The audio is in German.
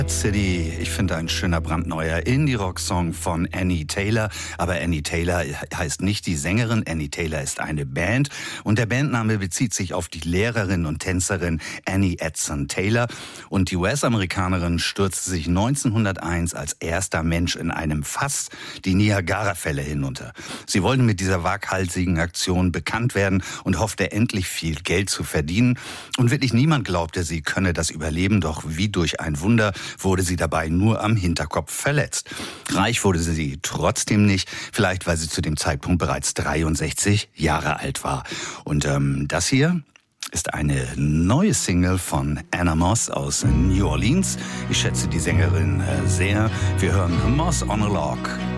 City, ich finde ein schöner brandneuer Indie-Rock-Song von Annie Taylor. Aber Annie Taylor heißt nicht die Sängerin, Annie Taylor ist eine Band. Und der Bandname bezieht sich auf die Lehrerin und Tänzerin Annie Edson Taylor. Und die US-Amerikanerin stürzte sich 1901 als erster Mensch in einem Fass die Niagara-Fälle hinunter. Sie wollte mit dieser waghalsigen Aktion bekannt werden und hoffte endlich viel Geld zu verdienen. Und wirklich niemand glaubte, sie könne das überleben, doch wie durch ein Wunder wurde sie dabei nur am Hinterkopf verletzt. Reich wurde sie trotzdem nicht, vielleicht weil sie zu dem Zeitpunkt bereits 63 Jahre alt war. Und das hier ist eine neue Single von Anna Moss aus New Orleans. Ich schätze die Sängerin sehr. Wir hören Moss on a Log.